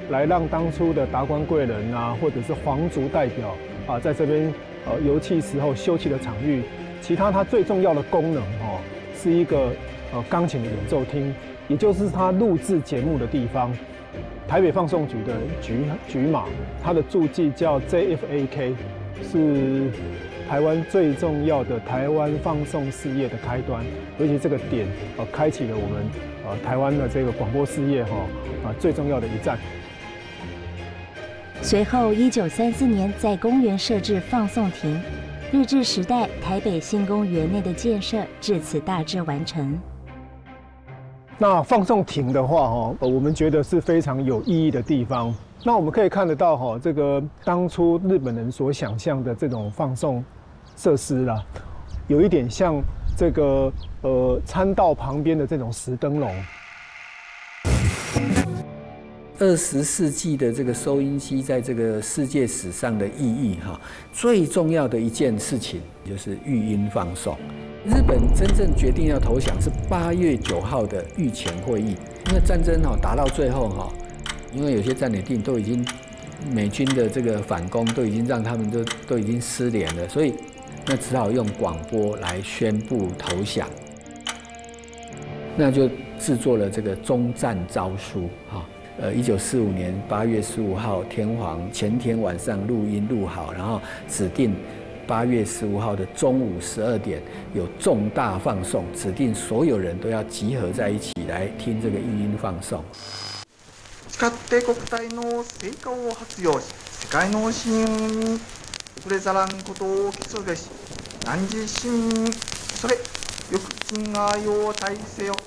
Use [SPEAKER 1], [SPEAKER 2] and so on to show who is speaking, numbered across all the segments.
[SPEAKER 1] 来让当初的达官贵人啊，或者是皇族代表啊，在这边游憩时候休憩的场域。其他它最重要的功能是一个钢琴的演奏厅，也就是它录制节目的地方。台北放送局的局码，它的注记叫 JFAK， 是台湾最重要的台湾放送事业的开端，尤其这个点开启了我们台湾的这个广播事业最重要的一站。
[SPEAKER 2] 随后，1934年在公园设置放送亭，日治时代台北新公园内的建设至此大致完成。
[SPEAKER 1] 那放送亭的话，我们觉得是非常有意义的地方。那我们可以看得到，这个当初日本人所想象的这种放送设施啦，有一点像这个参道旁边的这种石灯笼。
[SPEAKER 3] 20世纪的这个收音机在这个世界史上的意义最重要的一件事情就是育婴放送。日本真正决定要投降是8月9号的御前会议，因为战争打到最后因为有些占领地都已经美军的这个反攻都已经让他们都已经失联了，所以那只好用广播来宣布投降。那就制作了这个终战诏书1945年8月15号天皇前天晚上录音录好，然后指定8月15号的中午12点有重大放送，指定所有人都要集合在一起来听这个育婴放送。
[SPEAKER 4] 誓って国体の成果を発揚し、世界の市民に触れざらんことを基礎べし、汝市民にそれよく敬愛を大せよ。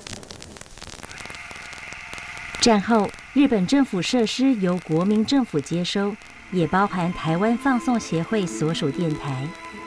[SPEAKER 2] 战后，日本政府设施由国民政府接收，也包含台湾放送协会所属电台。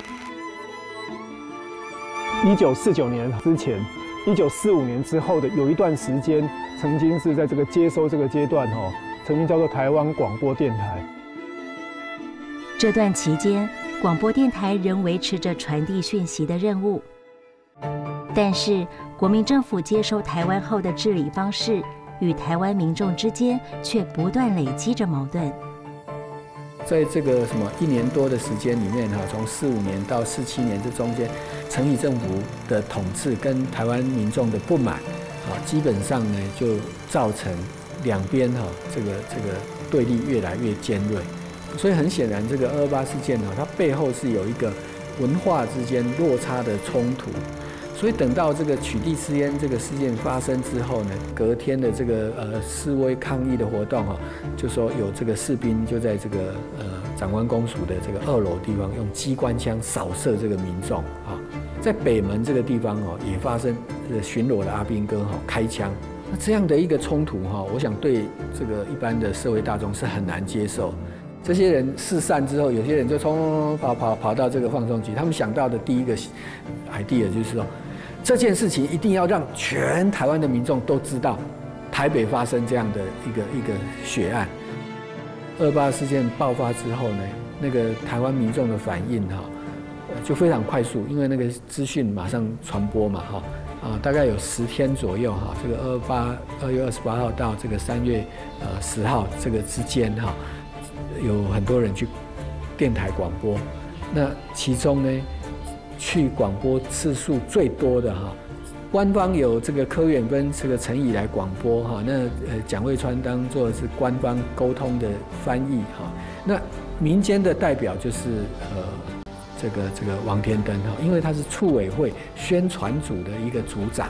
[SPEAKER 1] 1949年之前，1945年之后的有一段时间，曾经是在这个接收这个阶段曾经叫做台湾广播电台。
[SPEAKER 2] 这段期间，广播电台仍维持着传递讯息的任务，但是国民政府接收台湾后的治理方式与台湾民众之间却不断累积着矛盾。
[SPEAKER 3] 在这个1年多的时间里面从45年到47年这中间，承乙政府的统治跟台湾民众的不满基本上呢就造成两边这个对立越来越尖锐。所以很显然，这个228事件它背后是有一个文化之间落差的冲突。所以等到这个取缔私烟这个事件发生之后呢，隔天的这个示威抗议的活动就说有这个士兵就在这个长官公署的这个2楼地方用机关枪扫射这个民众在北门这个地方也发生巡逻的阿兵哥开枪。那这样的一个冲突我想对这个一般的社会大众是很难接受。这些人四散之后，有些人就跑到这个放送局，他们想到的第一个 idea 就是说，这件事情一定要让全台湾的民众都知道，台北发生这样的一个血案。228事件爆发之后呢，那个台湾民众的反应就非常快速，因为那个资讯马上传播嘛大概有10天左右这个2月28号到这个3月10号这个之间有很多人去电台广播，那其中呢，去广播次数最多的官方有这个柯远跟这个陈仪来广播那蒋渭川当作是官方沟通的翻译那民间的代表就是这个王天灯因为他是促委会宣传组的一个组长。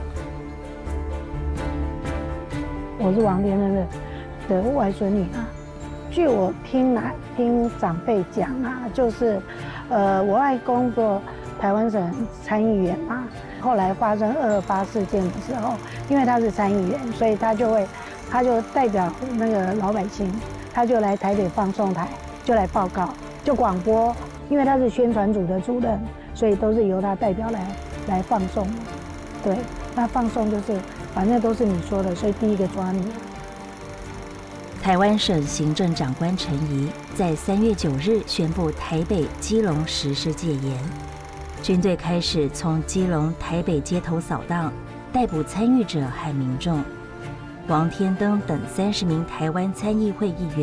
[SPEAKER 5] 我是王天灯的外孙女据我听长辈讲就是我外公做台湾省参议员嘛，后来发生228事件的时候，因为他是参议员，所以他就代表那个老百姓，他就来台北放送台，就来报告，就广播，因为他是宣传组的主任，所以都是由他代表来放送。对，那放送就是反正都是你说的，所以第一个抓你。
[SPEAKER 2] 台湾省行政长官陈仪在3月9日宣布台北、基隆实施戒严，军队开始从基隆、台北街头扫荡，逮捕参与者和民众。王天灯等30名台湾参议会议员